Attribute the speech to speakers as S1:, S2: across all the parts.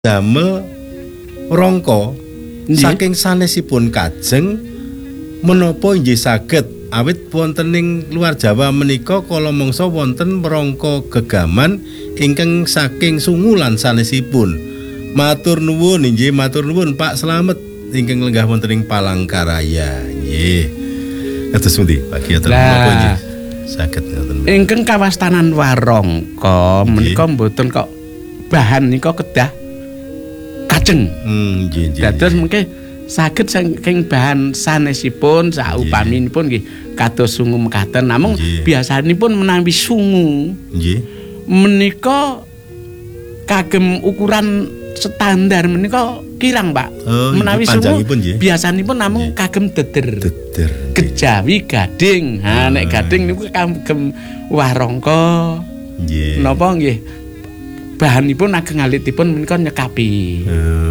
S1: damel rangka saking sanesipun kajeng menapa inggih saged awit wonten ing luar Jawa menika kala mangsa wonten rangka gegaman ingkang saking sungu lan sanesipun. Matur nuwun inggih, matur nuwun Pak Slamet ingkang lenggah wonten ing Palangkaraya. Nggih. Kados pundi Pak Kiai menapa inggih saged ngoten.
S2: Ingkang kawastanan warangka menika mboten kok bahan nika kedah kajeng.
S1: Nggih.
S2: Dados mengke saged saking bahan sanesipun saupaminipun nggih kados sungu mekaten. Namung biasanipun menawi sungu
S1: nggih
S2: menika kagem ukuran standar menika kirang, Pak. Menawi sungu biasanipun namung kagem deder. Kejawi gading. Ha nek gading niku kagem warangka. Nggih. Napa nggih? Bahanipun ageng alitipun menika nyekapi.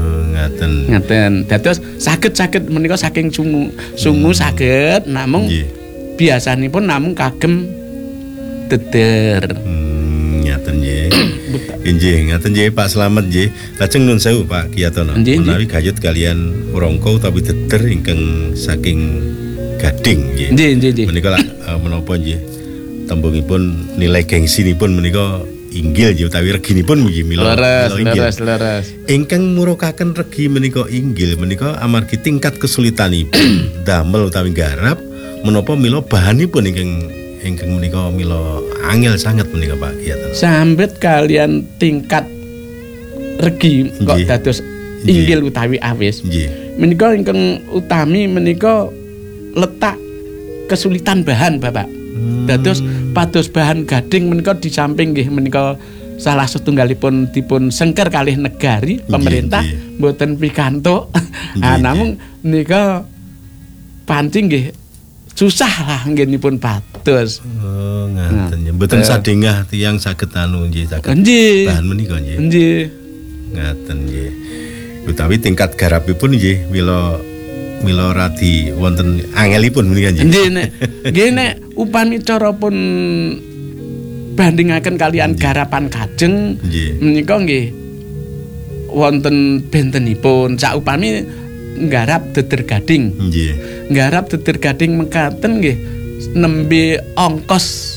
S2: Ngaten. Dados saged menika saking sungu saged namung biasanipun namung kagem deder.
S1: Ngaten nggih. Nggih, ngaten nggih Pak Slamet nggih. Lajeng nuwun sewu Pak Kiyatono. Menawi gayut kalian rangka utawi deder ingkang saking gading nggih. Nggih. Menika menapa nggih tembungipun nilai gengsinipun menika inggil nggih utawi reginipun nggih mila
S2: leres.
S1: Ingkang murukaken regi menika inggil menika amargi tingkat kesulitanipun damel utawi garap menapa mila bahanipun ingkang menika mila angel sanget menika Pak Kiai.
S2: Sambet kalian tingkat regi kok dados inggil utawi awis. Menika ingkang utami menika letak kesulitan bahan, Bapak. Dados pados bahan gading menika di samping nggih menika salah setunggalipun dipun sengker kalih negari pemerintah mboten pikantuk. Namung menika pancing nggih susah lah nggenipun pados.
S1: Ngaten. Mboten sadengah tiyang saged nggih saged bahan menika nggih.
S2: Nggih.
S1: Ngaten nggih. Utawi tingkat garapipun nggih mila radi wonten angelipun menika nggih.
S2: Nggih nek upami cara pun bandingaken kalian garapan kajeng menika nggih wonten bentenipun saupami nggarap deder gading.
S1: Nggih.
S2: Nggarap deder gading mekaten nggih nembe ongkos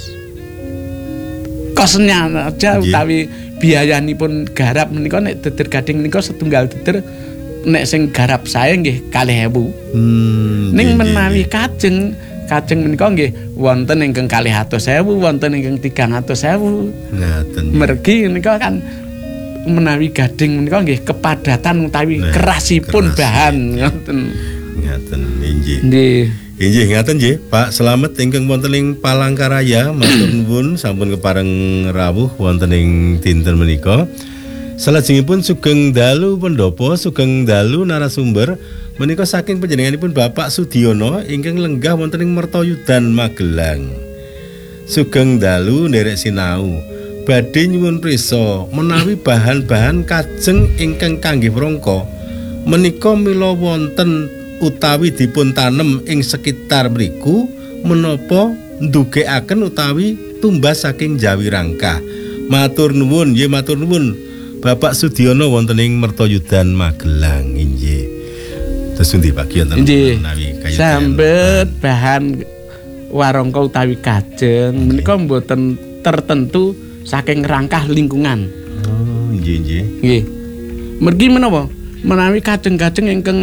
S2: kosnya aja utawi biayanipun garap menika nek deder gading menika setunggal deder nek sing garap sae nggih 2.000. Ning menawi kajeng menika nggih wonten ingkang 200.000, wonten ingkang 300.000. Ngaten. Mergi menika kan menawi gading menika nggih kepadatan utawi kerasipun bahan ngoten.
S1: Ngaten nggih.
S2: Nggih
S1: ngaten nggih Pak Slamet ingkang wonten ing Palangkaraya matur nuwun sampun kepareng rawuh wonten ing dinten menika. Salajengipun sugeng dalu pendopo, sugeng dalu narasumber menika saking panjenenganipun Bapak Sudiono ingkang lenggah wonten ing Mertoyudan Magelang. Sugeng dalu nderek sinau. Badhe nyuwun prisa menawi bahan-bahan kajeng ingkang kanggih rangka menika mila wonten utawi dipun tanem ing sekitar mriku menapa ndugekaken utawi tumbas saking Jawi Rangkah. Matur nuwun nggih, matur nuwun. Bapak Sudiono wonten ing Mertoyudan Magelang nggih. Terus pundi Pak Kiai menawi kaya
S2: sambet bahan warangka utawi kajeng menika mboten tertentu saking rangkah lingkungan.
S1: Oh, nggih.
S2: Nggih. Mergi menapa? Menawi kajeng-kajeng ingkang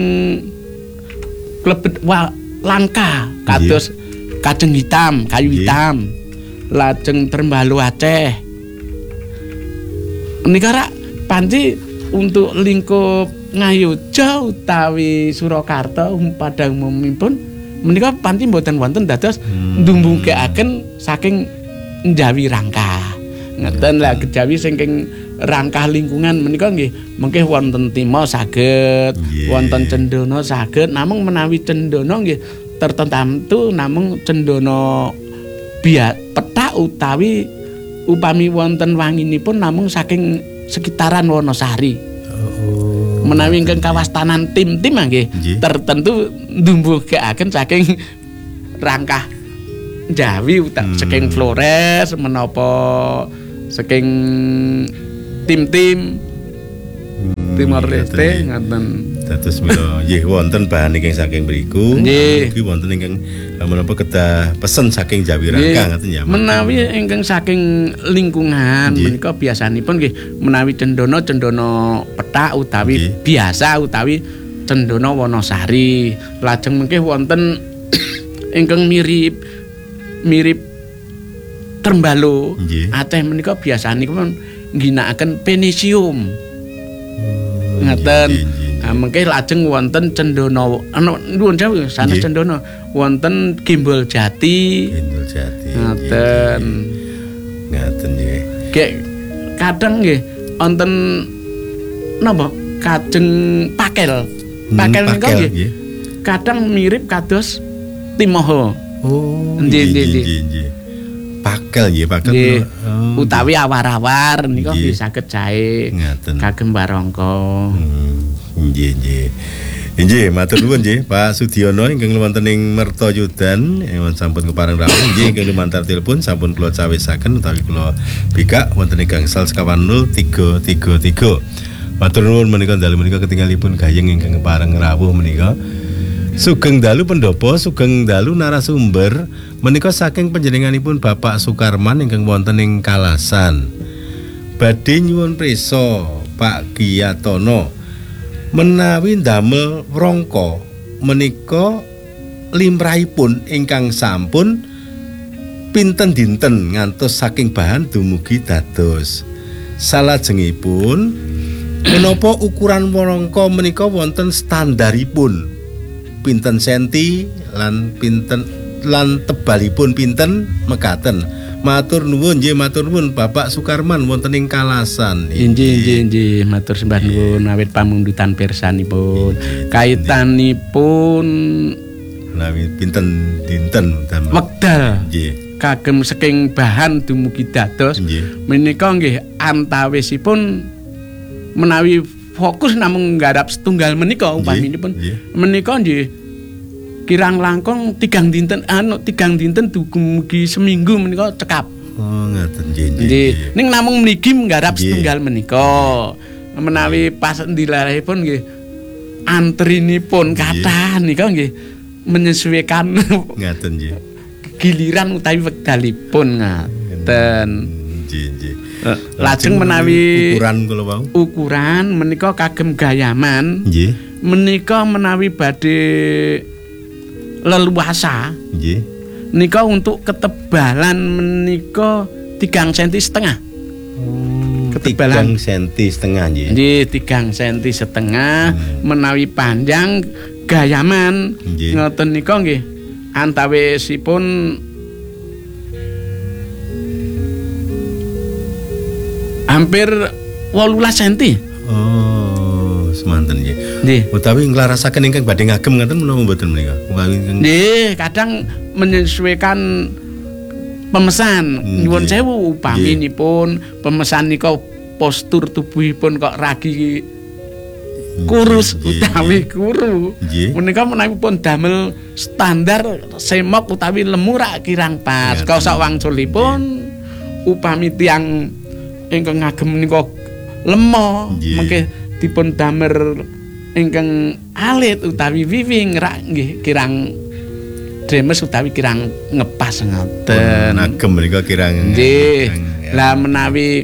S2: klebet langka kados kajeng hitam, kayu hitam. Lajeng termbalu Aceh. Menika rak panci untuk lingkup Ngayogja utawi Surakarta pada umumipun menika panci mboten wonten dados ndumbukaken saking Jawi Rangkah. Ngeten lah Jawi saking rangkah lingkungan menika nggih mengke wonten Timo saged, wonten Cendana saged, namung menawi Cendana nggih tertentu namung Cendana petak utawi upami wonten wanginipun namung saking sekitaran Wonosari. Menawi ingkang kawastanan tim-tim nggih tertentu ndumbukaken saking rangkah Jawi saking Flores menapa saking tim-tim Timor Leste ngoten.
S1: Dados mila nggih wonten bahan ingkang saking mriku. Mugi wonten ingkang menapa kedah pesen saking Jawi Rangka ngoten ya.
S2: Menawi ingkang saking lingkungan menika biasanipun nggih menawi cendana petak utawi biasa utawi cendana Wonosari. Lajeng mengke wonten ingkang mirip Trembalo. Aceh menika biasanipun ngginakaken penisium. Ngaten. Mengke lajeng wonten cendana nuwun sewu sanes cendana wonten Gimbol Jati. Ngaten. Ngaten nggih. Nggih kadang nggih wonten napa kajeng pakel. Pakel menika nggih. Kadang mirip kados Timoho.
S1: Oh, nggih. Pakel nggih, pakel.
S2: Utawi awar-awar nika nggih saged jae kagem barangka.
S1: Nggih, matur nuwun nggih Pak Sudiono ingkang wonten ing Mertoyudan sampun kepareng rawuh nggih ingkang lumantar telepon sampun kula cawisaken utawi kula bikak wonten ing gangsal 0333. Matur nuwun menika dalu menika ketinggalipun gayeng ingkang kepareng rawuh menika. Sugeng dalu pendopo, sugeng dalu narasumber menika saking panjenenganipun Bapak Sukarman ingkang wonten ing Kalasan. Badhe nyuwun prisa Pak Giyatono menawi ndamel wrangka menika limrahipun ingkang sampun pinten dinten ngantos saking bahan dumugi dados. Salajengipun menapa ukuran wrangka menika wonten standaripun pinten senti lan tebalipun pinten mekaten. Matur nuwun nggih, matur nuwun Bapak Sukarman wonten ing Kalasan.
S2: Nggih, matur sembah nuwun awit pamundutan pirsanipun. Kaitanipun
S1: menawi pinten dinten
S2: wekdal. Nggih. Kagem saking bahan dumugi dados menika nggih antawisipun menawi fokus namung nggarap setunggal menika umpaminipun menika nggih kirang langkung 3 dinten dumugi seminggu menika cekap.
S1: Oh ngaten nggih.
S2: Ning namung mligi nggarap setunggal menika. Menawi pas ndilarahipun nggih antrinipun kathah nika nggih menyesuaikan
S1: ngaten nggih.
S2: Giliran utawi wekdalipun ngaten.
S1: Nggih.
S2: Lajeng menawi
S1: ukuran kula wau.
S2: Ukuran menika kagem gayaman.
S1: Nggih.
S2: Menika menawi badhe leluasa.
S1: Nggih.
S2: Nika untuk ketebalan menika 3,5 cm. Ketebalan
S1: 3,5 cm nggih.
S2: Nggih, 3,5 cm. Menawi panjang gayaman ngoten nika nggih antawisipun hampir 18 cm.
S1: Oh, semanten nggih.
S2: Nggih.
S1: Utawi nglarasaken ingkang badhe ngagem ngoten menapa mboten menika?
S2: Nggih, kadang menyesuaikan pemesan. Nyuwun sewu upaminipun pemesan nika postur tubuhipun kok ragi kurus utawi kuru. Menika menawi pun damel standar semok utawi lemu rak kirang pas. Kau sak wangsulipun upami tiyang ingkang ngagem menika lemo mengke dipun damer ingkang alit utawi wiwing rak nggih kirang dremes utawi kirang ngepas ngoten.
S1: Ngagem menika kirang
S2: nggih. Lah menawi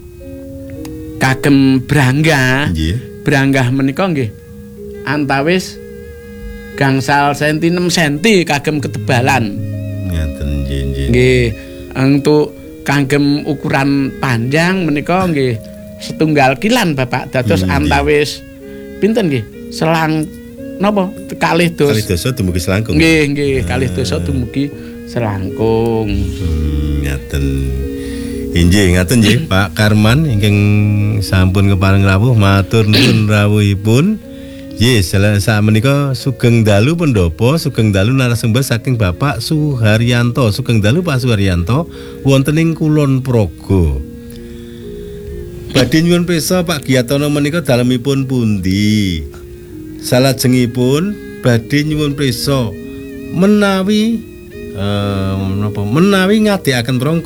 S2: kagem brangga branggah menika nggih antawis gangsal senti 6 cm kagem ketebalan.
S1: Ngaten nggih.
S2: Nggih. Untuk kagem ukuran panjang menika nggih setunggal kilan Bapak dados antawis pinten nggih selang napa kalih dosa
S1: dumugi selangkung.
S2: Nggih, kalih dosa dumugi selangkung.
S1: Ngaten. Inggih ngaten nggih Pak Karman ingkang sampun kepareng rawuh matur nuwun rawuhipun. Nggih, sakmenika sugeng dalu pendopo, sugeng dalu narasumber saking Bapak Suharyanto. Sugeng dalu Pak Suharyanto wonten ing Kulon Progo. Badhe nyuwun pirsa Pak Giyatono menika dalemipun pundi? Salajengipun badhe nyuwun pirsa menawi menawi ngadekaken rangka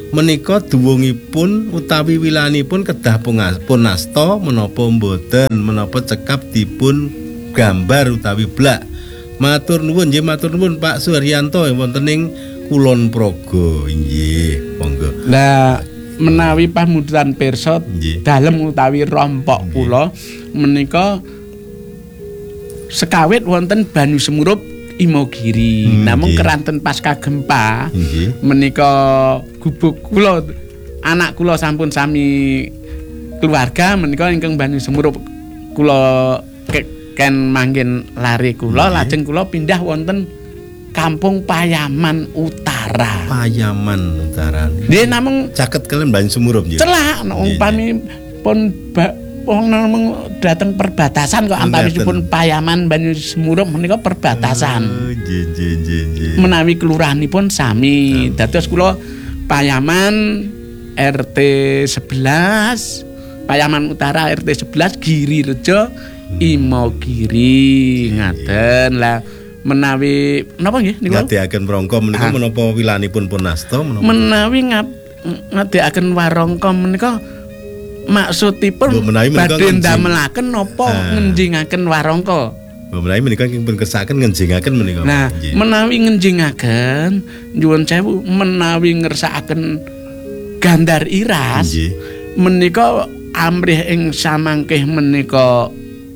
S1: menika duwungipun utawi wilanipun kedah punasta menapa mboten menapa cekap dipun gambar utawi blak. Matur nuwun nggih, matur nuwun Pak Suharyanto wonten ing Kulon Progo. Nggih, monggo.
S2: Lah menawi pamuduran pirsa dalem utawi rompok kula menika sekawit wonten Banyu Semurup Imogiri. Namung keranten pasca gempa menika gubuk kula anak kula sampun sami keluarga menika ingkang Banyu Semurup kula ken manggen lari kula lajeng kula pindah wonten Kampung Payaman Utara.
S1: Payaman Utara.
S2: Nggih namung
S1: caket kalian Banyu Semurup nggih.
S2: Celak umpami pun wong namung dateng perbatasan kok antawisipun Payaman Banyu Semurup menika perbatasan.
S1: Nggih.
S2: Menawi kelurahanipun sami. Dados kula Payaman RT 11, Payaman Utara RT 11 Girirejo Imogiri ngaten lah menawi napa nggih niku
S1: ngadekaken prangka menika menapa wilanipun punasta
S2: menawi ngadekaken warangka menika maksudipun badhe ndamelaken napa ngenjingaken warangka
S1: menawi menika pun kersaken ngenjingaken menika
S2: nah menawi ngenjingaken nyuwun sewu menawi ngersakaken gandar iras menika amrih ing samangkih menika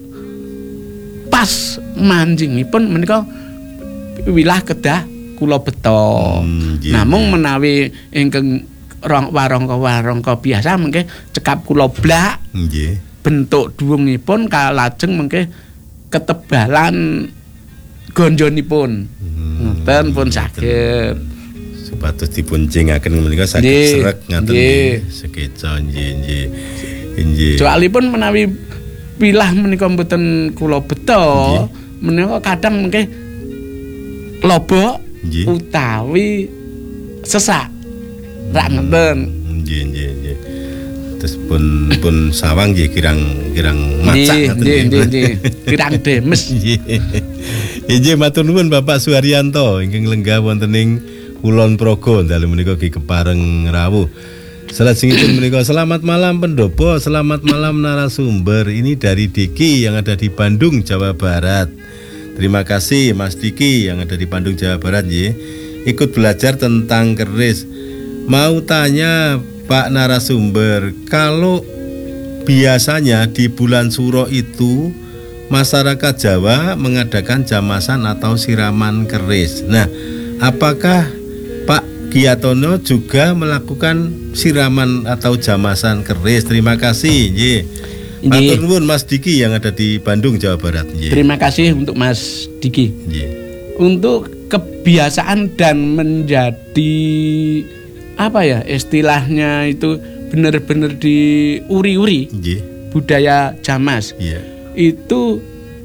S2: pas manjingipun menika wilah kedah kula beto. Namung menawi ingkang warangka biasa mengke cekap kula blak. Nggih. Bentuk duwungipun kalajeng mengke ketebalan gonjonipun. Ngoten pun saged.
S1: Supados dipuncingaken menika saged srek ngaten nggih. Sekeca nggih. Nggih.
S2: Soalipun menawi wilah menika mboten kula beto menika kadang mengke lobok utawi sesak rak ngeten
S1: nggih terus pun sawang nggih kirang macak
S2: ngaten nggih kirang demes
S1: nggih matur nuwun Bapak Suharyanto ingkang lenggah wonten ing Kulon Progo dalu menika ki kepareng rawuh. Salajengipun menika selamat malam pendopo, selamat malam narasumber. Ini dari Diki yang ada di Bandung, Jawa Barat. Terima kasih Mas Diki yang ada di Bandung, Jawa Barat ya. Ikut belajar tentang keris. Mau tanya Pak narasumber, kalau biasanya di bulan Suro itu masyarakat Jawa mengadakan jamasan atau siraman keris. Nah, apakah Pak Giyatono juga melakukan siraman atau jamasan keris? Terima kasih. Matur nuwun Mas Diki yang ada di Bandung, Jawa Barat.
S2: Terima kasih untuk Mas Diki. Untuk kebiasaan dan menjadi apa ya istilahnya itu benar-benar diuri-uri budaya jamas. Itu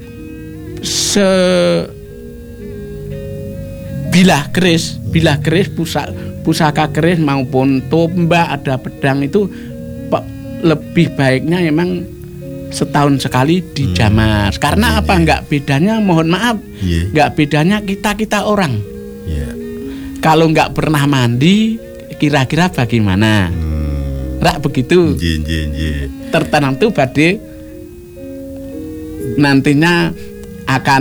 S2: bilah keris pusaka keris maupun tombak ada pedang itu lebih baiknya memang setahun sekali dijamas. Karena apa enggak bedanya mohon maaf enggak bedanya kita orang kalau enggak pernah mandi kira-kira bagaimana rak begitu tertanam tuh badhe nantinya akan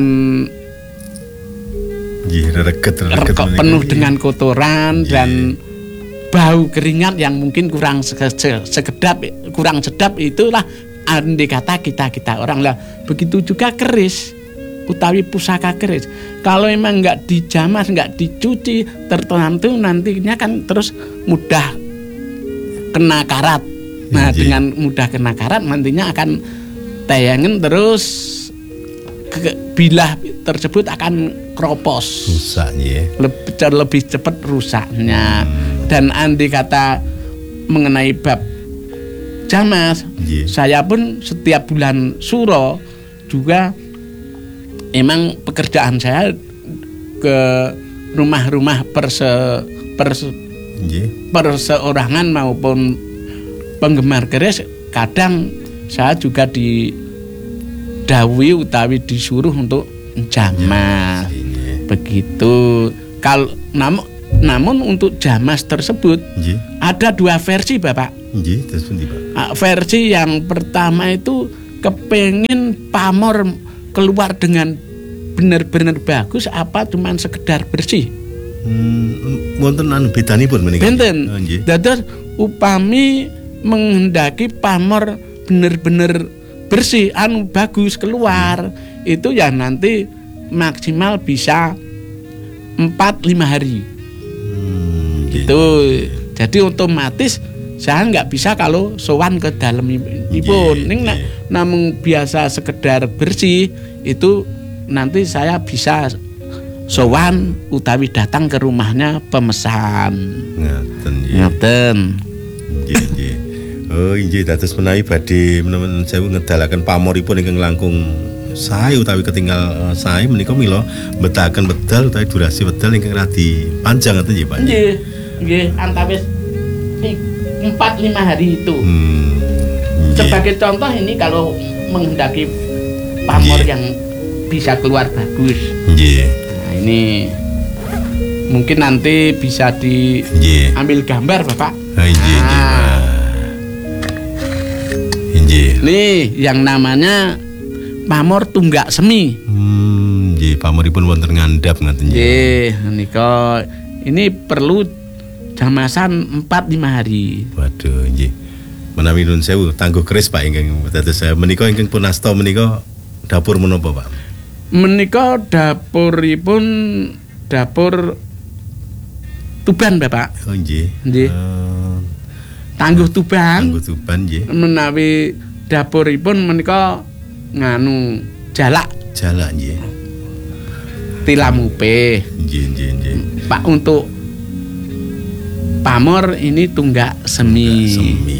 S2: penuh dengan kotoran dan bau keringat yang mungkin kurang sekedap kurang sedap. Itulah andai kata kita orang lah. Begitu juga keris utawi pusaka keris kalau emang nggak dijamas nggak dicuci tertentu nantinya kan terus mudah kena karat. Nah dengan mudah kena karat nantinya akan tayangan terus bilah tersebut akan kropos
S1: rusaknya
S2: lebih cepat rusaknya. Dan andai kata mengenai bab jamas saya pun setiap bulan Suro juga emang pekerjaan saya ke rumah-rumah perseorangan maupun penggemar keris kadang saya juga didawi utawi disuruh untuk jamas begitu. Kalau Namun untuk Jamas tersebut ada 2 versi Bapak.
S1: Terus pundi, Pak?
S2: Versi yang pertama itu kepengin pamor keluar dengan benar-benar bagus apa cuman sekedar bersih.
S1: Wonten anu bedanipun menika.
S2: Benten. Dados upami menghendaki pamor benar-benar bersih anu bagus keluar itu ya nanti maksimal bisa 4-5 hari. Gitu. Jadi otomatis saya nggak bisa kalau sowan ke dalam ipun. Ning namung biasa sekedar bersih itu nanti saya bisa sowan utawi datang ke rumahnya pemesan. Ngoten.
S1: Nggih. Oh, inggih dados menawi badhe menawi sewu ngedalaken pamoripun ingkang langkung sae utawi ketinggal sae menika mila mbetahaken wedal utawi durasi wedal ingkang radi panjang ngoten nggih Pak.
S2: Nggih, antawis 4-5 hari itu. Sebagai contoh ini kalau menghendaki pamor yang bisa keluar bagus. Nah, ini mungkin nanti bisa diambil gambar Bapak. Nih yang namanya pamor tunggak semi.
S1: Pamoripun wonten ngandhap ngoten
S2: nggih. Menika ini perlu jamasan 4-5 hari.
S1: Waduh, nggih. Menawi nuwun sewu tangguh keris Pak ingkang dados menika ingkang pun asta menika dapur menapa Pak?
S2: Menika dapuripun dapur Tuban Bapak.
S1: Oh nggih.
S2: Nggih. Tangguh Tuban.
S1: Tangguh Tuban nggih.
S2: Menawi dapuripun menika nganu jalak.
S1: Jalak nggih.
S2: Tilamupe.
S1: Nggih.
S2: Pak untuk pamor ini tunggak semi.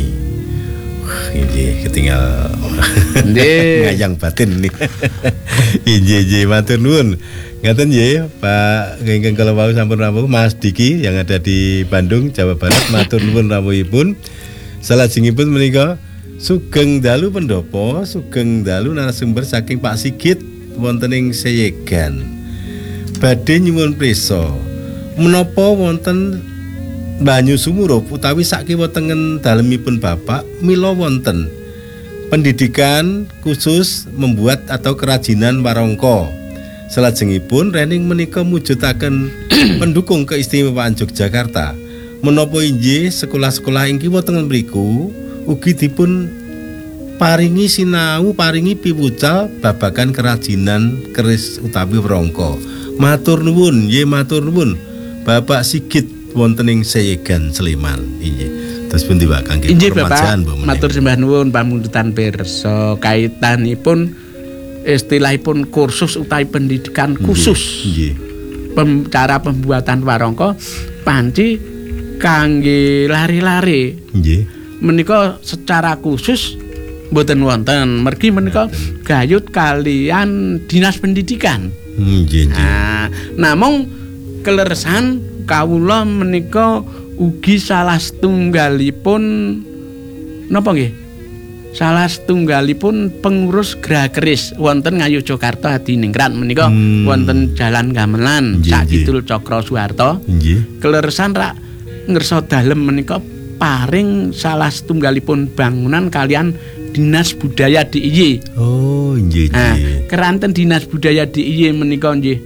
S1: Nggih, ketinggal ngayang batin nih. Nggih, matur nuwun. Ngaten nggih, Pak ingkang kala wau sampun rawuh Mas Diki yang ada di Bandung, Jawa Barat. Matur nuwun rawuhipun. Salajengipun menika sugeng dalu pendopo, sugeng dalu narasumber saking Pak Sigit wonten ing Seyegan. Badhe nyuwun prisa, menapa wonten banyu sumurup utawi sakiwa tengen dalemipun Bapak mila wonten pendidikan khusus membuat atau kerajinan warangka. Salajengipun rening menika mujudaken pendukung keistimewaan Yogyakarta. Menapa inggih sekolah-sekolah ing kiwa tengen mriku ugi dipun paringi sinau paringi piwucal babagan kerajinan keris utawi warangka. Matur nuwun, nggih matur nuwun Bapak Sigit wonten ing Seyegan Sleman. Inggih. Terus pundi Pak kangge permajaan
S2: Bapak, matur sembah nuwun pamundutan pirsa kaitanipun istilahipun kursus utawi pendidikan khusus.
S1: Nggih.
S2: Cara pembuatan warangka panci kangge lari-lari.
S1: Nggih.
S2: Menika secara khusus mboten wonten. Mergi menika gayut kalian Dinas Pendidikan.
S1: Nggih.
S2: Nah, namung kleresan kawula menika ugi salah setunggalipun napa nggih? Salah setunggalipun pengurus Gerah Keris wonten Ngayogyakarta Hadiningrat menika wonten Jalan Gamelan Cak Kidul Cokro Suharto.
S1: Nggih.
S2: Kleresan rak ngersa dalem menika paring salah setunggalipun bangunan kalian Dinas Budaya DIY.
S1: Oh, nggih.
S2: Nah, keranten Dinas Budaya DIY menika nggih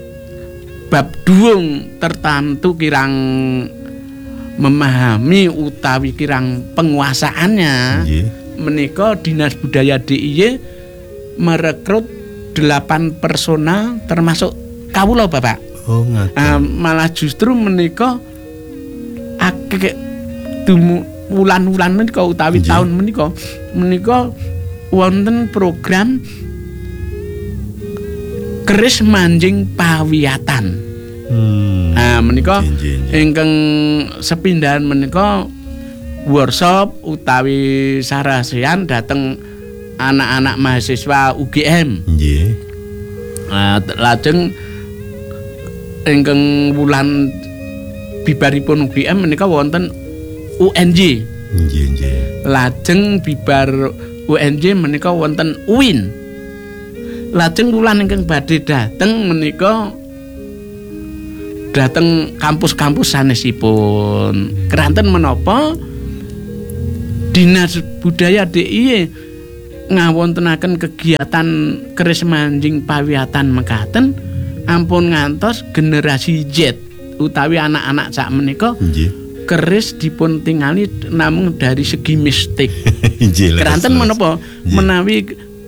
S2: bab duung tertentu kirang memahami utawi kirang penguasaannya. Menika Dinas Budaya DIY merekrut 8 personal termasuk kawula Bapak.
S1: Oh, ngaten.
S2: Malah justru menika akeh wulan-wulan menika utawi tahun menika wonten program keris manjing pawiyatan. Nah, menika ingkang sepindahan menika workshop utawi sarasean dateng anak-anak mahasiswa UGM.
S1: Nggih.
S2: Lajeng ingkang wulan bibaripun UGM menika wonten UNJ.
S1: Nggih.
S2: Lajeng bibar UNJ menika wonten UIN. Lajeng wulan ingkang badhe dateng menika dhateng kampus-kampus sanesipun. Keranten menapa Dinas Budaya DIY ngawontenaken kegiatan keris manjing pawiatan mekaten ampun ngantos generasi Z utawi anak-anak sak menika keris dipun tingali namung dari segi mistik. Keranten menapa menawi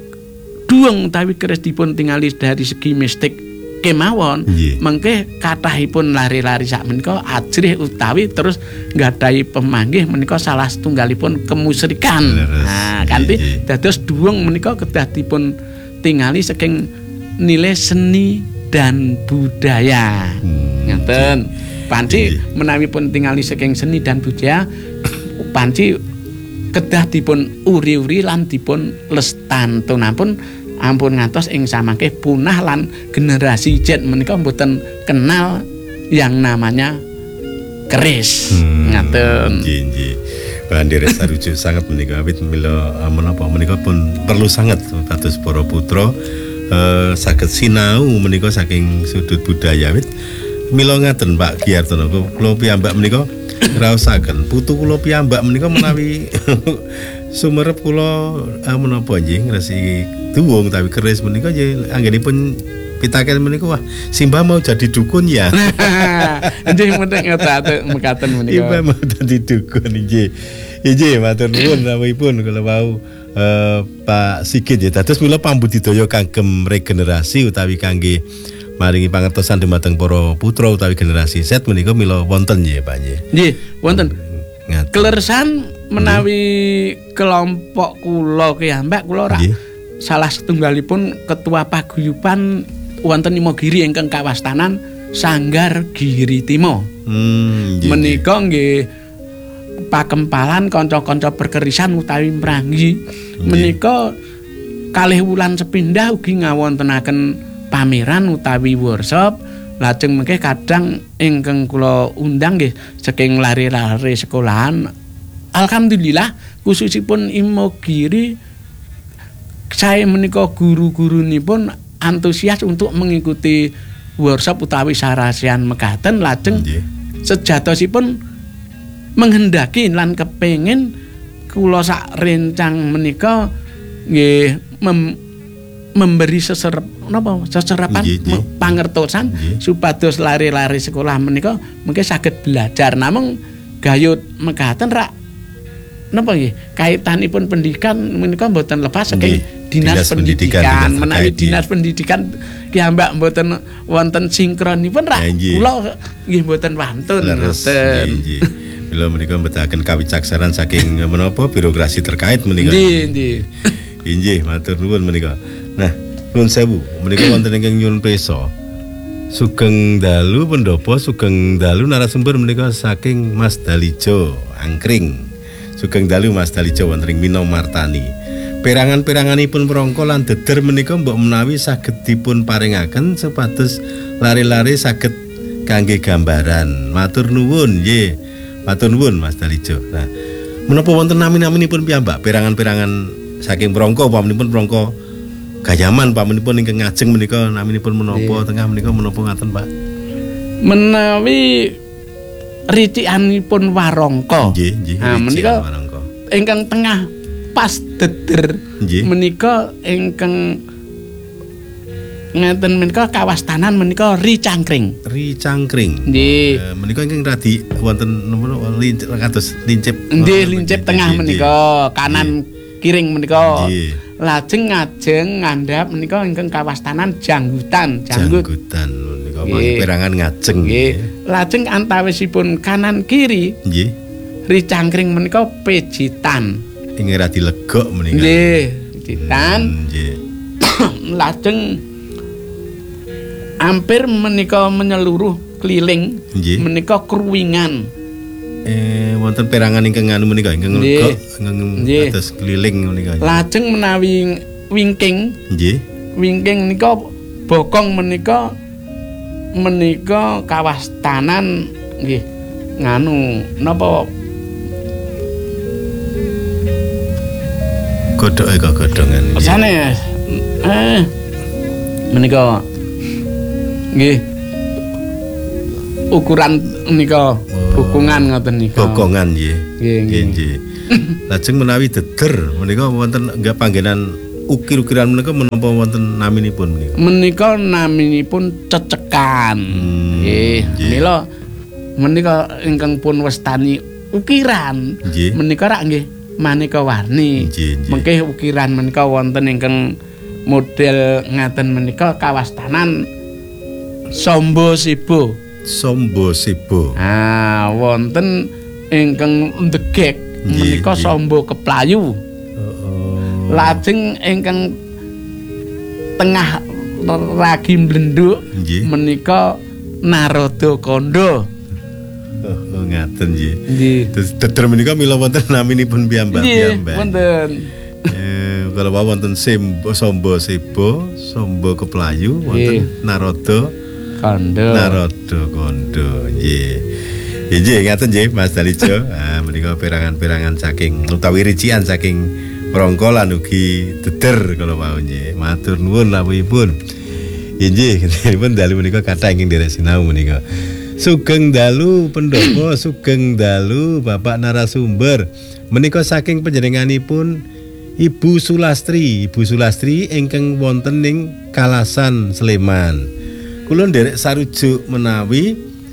S2: duung utawi keris dipun tingali dari segi mistik kemawon mengke kathahipun lari-lari sak menika ajrih utawi terus nggadahi pemanggih menika salah setunggalipun kemusyrikan. Nah, kanthi dados duung menika kedah dipun tingali saking nilai seni dan budaya. Ngaten. Panci menawi pun tingali saking seni dan budaya panci kedah dipun uri-uri lan dipun lestantunaken ampun ngantos ing samangke punah lan generasi Z menika mboten kenal yang namanya keris. Ngaten.
S1: Nggih. Bandir sarujuk sangat menika awit mila menapa menika pun perlu sangat kados para putra saged sinau menika saking sudut budaya awit mila ngaten Pak Giartono kula piyambak menika ngraosaken putu kula piyambak menika menawi sumerep kula menapa nggih ngresi duwung tapi keris menika nggih anggenipun pitaken menika wah Simbah mau jadi dukun ya.
S2: Nggih mekaten menika.
S1: Simbah mau jadi dukun nggih. Nggih matur nuwun rawuhipun kula wau Pak Sigit ya. Dados mila pambudidaya kagem regenerasi utawi kangge maringi pangertosan dumateng para putra utawi generasi Z menika mila wonten nggih Pak nggih.
S2: Nggih, wonten. Kleresan menawi kelompok kula kiyambak kula ora salah setunggalipun ketua paguyuban wonten Imogiri ingkang kawastanan Sanggar Giri Timo. Menika nggih pakempalan kanca-kanca perkerisan utawi mranggi. Menika kalih wulan sepindhah ugi ngawontenaken pameran utawi workshop. Lajeng mengke kadang ingkang kula undang nggih saking lari-lari sekolahan. Alhamdulillah khususipun Imogiri saya menika guru-gurunipun antusias untuk mengikuti workshop utawi sarasian mekaten lajeng sejatosipun menghendaki lan kepengin kula sak rencang menika nggih memberi seserapan pangertosan supados lari-lari sekolah menika mungkin saged belajar namung gayut mekaten rak napa nggih kaitanipun pendidikan menika mboten lepas saking Dinas Pendidikan menawi Dinas Pendidikan kiambak mboten wonten sinkronipun rak kula nggih mboten wantun ngoten.
S1: Bila menika mbetahaken kawicaksanan saking menapa birokrasi terkait menika.
S2: Nggih.
S1: Inggih matur nuwun menika. Nah, nuwun sewu menika wonten ingkang nyuwun prisa. Sugeng dalu pendopo sugeng dalu narasumber menika saking Mas Dalijo Angkring. Sugeng dalu Mas Dalijo wonten ing Minomartani. Perangan-peranganipun prangka lan deder menika mbok menawi saged dipun paringaken supados lari-lari saged kangge gambaran. Matur nuwun nggih. Matur nuwun Mas Dalijo. Nah, menapa wonten nami-naminipun piyambak perangan-perangan saking prangka pamanipun prangka Gayaman pamanipun ingkang ngajeng menika naminipun menapa tengah menika menapa ngaten Pak? Menawi ricikanipun warangka. Nggih,
S2: menika ingkang tengah pas deder menika ingkang ngeten menika kawastanan menika Ricangkring. Ricangkring. Nggih. Menika ingkang radi wonten napa kados lincip. Nggih, lincip tengah menika, kanan kiring menika. Lajeng ngajeng ngandhap menika ingkang kawastanan Janggutan. Janggutan menika perangan ngajeng. Nggih. Lajeng antawisipun kanan kiri. Nggih. Ricangkring menika Pejitan. Ingkang radi legok menika. Nggih, Pejitan. Nggih. Lajeng hampir menika menyeluruh keliling menika Kruwingan. Wonten perangan ingkang anu menika ingkang legok ingkang kados keliling menika. Lajeng menawi wingking. Nggih. Wingking menika bokong menika kawastanan nggih nganu napa godhoke kok godhongan. Sanes. Menika nggih ukuran nika bokongan ngoten nika.
S1: Bokongan nggih.
S2: Nggih.
S1: Nggih. Lajeng menawi deder menika wonten enggak panggenan ukir-ukiran menika menapa wonten naminipun menika?
S2: Menika naminipun cecekan. Nggih. Mila menika ingkang pun wastani ukiran. Menika rak nggih maneka warni. Mengke ukiran menika wonten ingkang model ngaten menika kawastanan Sombo Sibo.
S1: Sombo Sibo.
S2: Wonten ingkang ndegek menika Sombo Keplayu. Lajeng ingkang tengah ragi mblenduk menika Narada Kanda.
S1: Ngaten nggih. Terus deder menika mila wonten naminipun piyambak-piyambak.
S2: Wonten.
S1: Kalau wonten Sombo Sibo, Sombo Keplayu, wonten Narada Kanda. Nggih. Nggih, ngaten nggih Mas Dalijo. Menika perangan-perangan saking utawi ricikan saking prangka lan ugi deder kala wau nggih. Matur nuwun lawuhipun. Nggih, pun dalu menika kathah ingkang derek sinau menika. Sugeng dalu pendopo, sugeng dalu Bapak narasumber. Menika saking panjenenganipun Ibu Sulastri ingkang wonten ing Kalasan Sleman. Kula nderek sarujuk menawi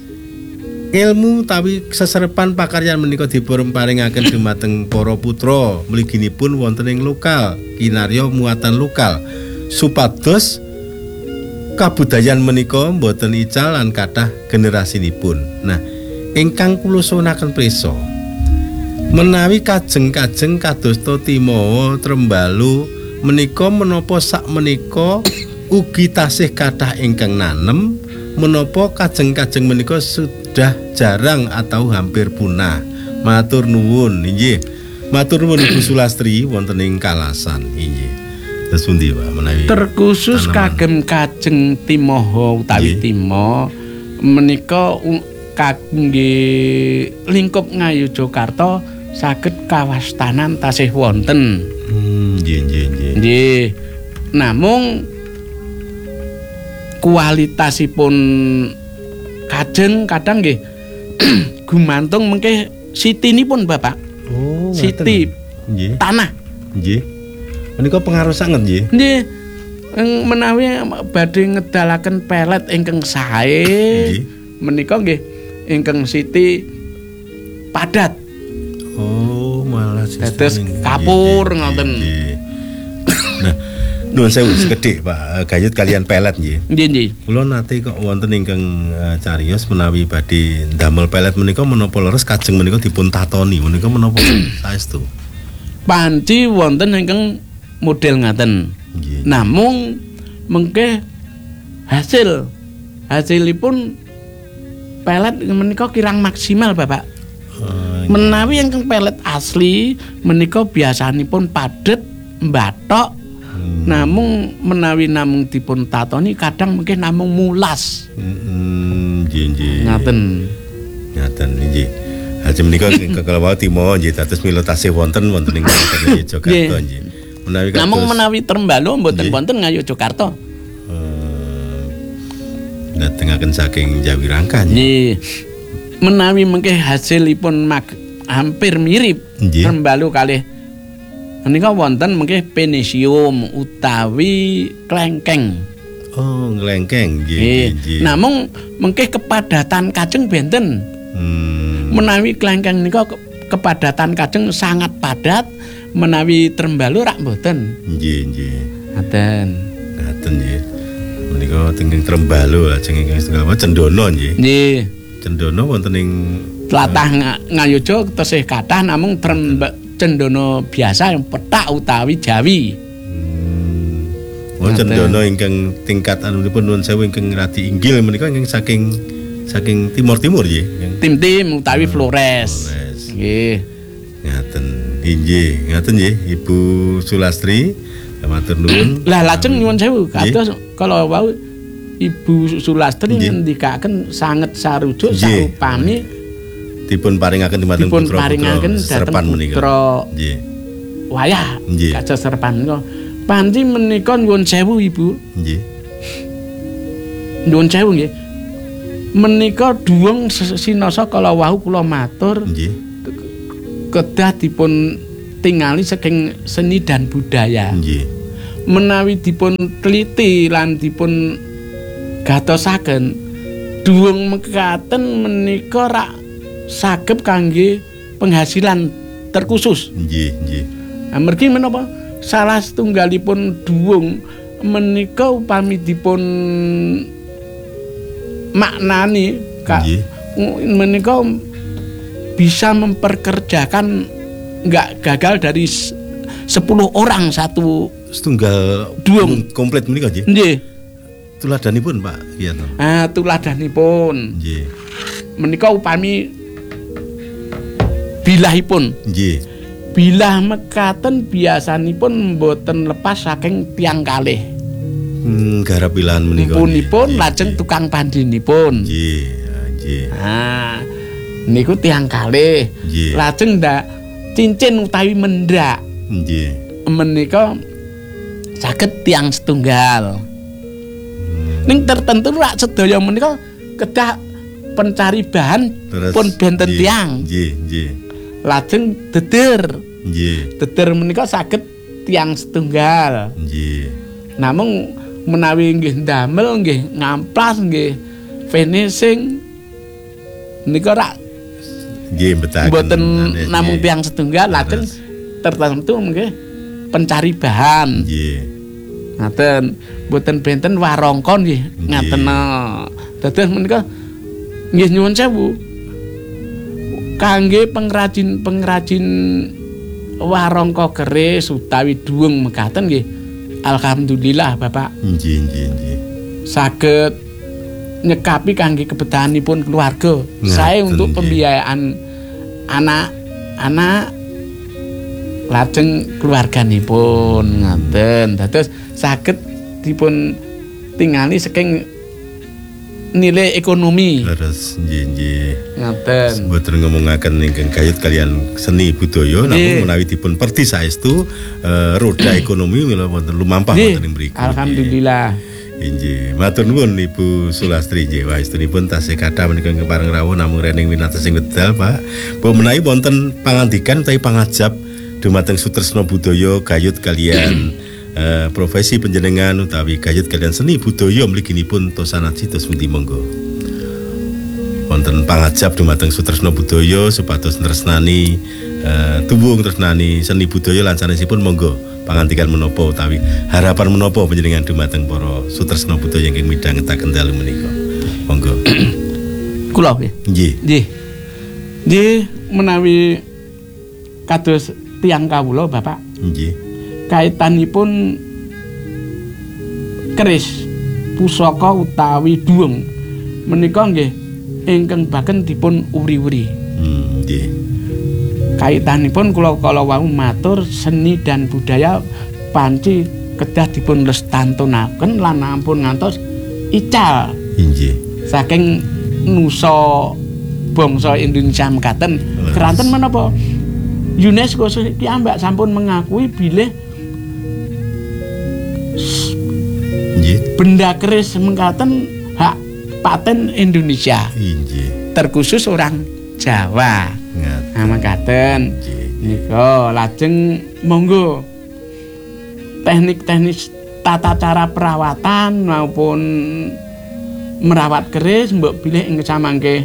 S1: ilmu tawi seserepan pakaryan menika dipun paringaken dumateng para putra mliginipun wonten ing lokal, kinarya muatan lokal supados kabudayan menika mboten ical lan kathah generasinipun. Nah, ingkang kula suwunaken prisa menawi kajeng-kajeng kadosta Timawa Trembalu menika menapa sak menika ugi tasih kathah ingkang nanem menapa kajeng-kajeng menika sudah jarang atau hampir punah. Matur nuwun nggih. Matur nuwun Ibu Sulastri wonten ing Kalasan nggih. Terus pundi Pak menawi
S2: terkhusus kagem kajeng Timaha utawi Timo menika kangge lingkup Ngayogyakarta saged kawastanan tasih wonten. Nggih. Namung kualitasipun kajeng kadang nggih gumantung mengke sitinipun Bapak. Siti tanah.
S1: Nggih. Menika pengaruh sanget nggih.
S2: Nggih. Menawi badhe ngedalaken pelet ingkang sae menika nggih ingkang siti padat. Malah dados kapur ngoten.
S1: Nah, nuwun sewu sekedhik Pak, gayut kalian pelet nggih.
S2: Nggih.
S1: Kula nate kok wonten ingkang cariyos menawi badhe ndamel pelet menika menapa leres kajeng menika dipun tatoni menika menapa saestu.
S2: Panci wonten ingkang model ngaten. Namung mengke hasilipun pelet menika kirang maksimal Bapak. Menawi ingkang pelet asli menika biasanipun padet mbathok. Namung menawi namung dipun tatoni kadang mungkin namung mulas.
S1: Nggih.
S2: Ngaten
S1: nggih. Haji menika kalau Timawa nggih dados mila tasih wonten ing Ngayogyakarta nggih.
S2: Namung menawi Trembalu mboten wonten Ngayogyakarta.
S1: Datengaken saking Jawi Rangka
S2: nggih. Menawi mengke hasilipun hampir mirip Trembalu kalih menika wonten mengke penisium utawi klengkeng.
S1: Nglengkeng nggih.
S2: Namung mengke kepadatan kajeng benten. Menawi klengkeng nika kepadatan kajeng sangat padat, menawi Trembalu rak mboten. Nggih. Ngaten
S1: nggih. Menika tenging Trembalu lajeng ingkang setunggal Cendana nggih.
S2: Nggih.
S1: Cendana wonten ing
S2: tlatah Ngayogya tesih kathah namung Cendana biasa yang petak utawi Jawi.
S1: Cendana ingkang tingkat anunipun nuwun sewu ingkang radi inggil menika ingkang saking timur-timur nggih.
S2: Tim-tim utawi Flores. Nggih.
S1: Ngaten nggih Ibu Sulastri. Matur nuwun.
S2: Lah lajeng nyuwun sewu kados kala wau Ibu Sulastri ngendikaken sanget sarujuk sarupami
S1: dipun paringaken dumateng putra-putra Serpan menika.
S2: Nggih. Wayah kados Serpan menika. Panci menika nyuwun sewu Ibu.
S1: Nggih.
S2: Nyuwun sewu nggih. Menika duwung sinasa kala wau kula matur.
S1: Nggih.
S2: Kedah dipun tingali saking seni dan budaya.
S1: Nggih.
S2: Menawi dipun teliti lan dipun gatosaken duwung mekaten menika rak saged kangge penghasilan terkhusus.
S1: Nggih, nggih.
S2: Amargi menapa salah setunggalipun duwung menika upami dipun maknani menika bisa memperkerjakan enggak gagal dari 10 orang satu
S1: setunggal
S2: duwung
S1: komplit menika nggih.
S2: Nggih.
S1: Tuladanipun Pak Kiyato.
S2: Tuladanipun.
S1: Nggih.
S2: Menika upami bilahipun.
S1: Nggih.
S2: Bilah mekaten biasanipun mboten lepas saking tiyang kalih.
S1: Garap pilahan menika.
S2: Punipun lajeng tukang pandinipun.
S1: Nggih, nggih.
S2: Niku tiyang kalih. Lajeng ndak cincin utawi mendak.
S1: Nggih.
S2: Menika saged tiyang setunggal. Ning tertentu rak sedaya menika kedah pencari bahan pun benten tiyang.
S1: Nggih, nggih.
S2: Lajeng deder.
S1: Nggih.
S2: Deder menika saged tiyang setunggal.
S1: Nggih.
S2: Namung menawi nggih ndamel nggih ngamplas nggih finishing nika rak
S1: nggih betaken
S2: mboten namung tiyang setunggal lajeng tertentu nggih pencari bahan.
S1: Nggih.
S2: Ngaten mboten benten warangka nggih ngaten. Dados menika nggih nyuwun sewu kangge pengrajin warangka keris utawi duwung mekaten nggih alhamdulillah Bapak.
S1: Nggih, nggih, nggih.
S2: Saged nyekapi kangge kebutuhanipun keluarga. Saya untuk pembiayaan anak-anak lajeng keluarganipun ngaten. Dados saged dipun tingali saking nilai ekonomi.
S1: Leres, nggih, nggih.
S2: Ngaten.
S1: Mboten ngomongaken ingkang gayut kalian seni budaya namun menawi dipun perti saestu roda ekonomi wonten lumampah wonten ing mriku.
S2: Alhamdulillah.
S1: Inggih, matur nuwun Ibu Sulastri nggih. Waestunipun tasih kathah menika kepareng rawuh namung rening winates sing wedal, Pak. Bahwa menawi wonten pangandikan utawi pangajap dumateng sutresna budaya gayut kalian profesi panjenengan utawi gayut kalian seni budaya mliginipun tosanaji tos pundi monggo. Wonten pangajap dumateng sutresna budaya supados tresnani tuwung tresnani seni budaya lan sanesipun monggo pangandikan menapa utawi harapan menapa panjenengan dumateng para sutresna budaya ingkang midhangetaken dalu menika. Monggo.
S2: Kula nggih.
S1: Nggih.
S2: Nggih. Nggih menawi kados tiyang kawula Bapak.
S1: Nggih.
S2: Kaitanipun keris pusaka utawi duwung menika nggih ingkang baken dipun uri-uri.
S1: Nggih.
S2: Kaitanipun kula kala wau matur seni dan budaya panci kedah dipun lestantunaken lan ampun ngantos ical.
S1: Nggih.
S2: Saking nusa bangsa Indonesia mekaten keranten menapa UNESCO piyambak sampun mengakui bilih benda keris mengkaten hak paten Indonesia.
S1: Inggih.
S2: Terkhusus orang Jawa. Nah, mengkaten nika lajeng monggo teknik-teknik tata cara perawatan maupun merawat keris mbok bilih ing samangke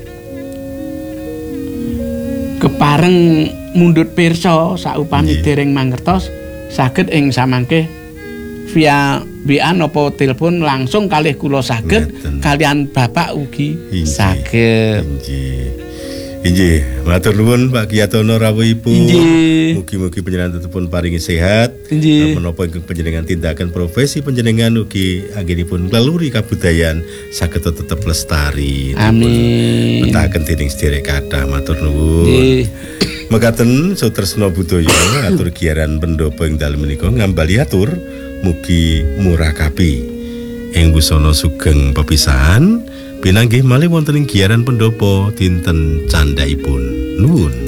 S2: kepareng mundhut pirsa saupami dereng mangertos saged ing samangke via WA napa telepon langsung kalih kula saged kalian Bapak ugi saged.
S1: Inggih, matur nuwun Pak Kiyatono rawuh Ibu. Mugi-mugi panjenengan tetepun paringi sehat. Menapa ingkang panjenengan tindakan profesi panjenengan ugi anggenipun ngleluri kabudayan saged tetep lestari.
S2: Amin.
S1: Betahaken dening sedherek kathah matur nuwun. Mekaten sutresna budaya atur giaran pendopo ing dalem menika ngambali atur mugi murakabi ing busana sugeng pepisahan pinanggih malih wonten ing giaran pendopo dinten candhaipun nuwun.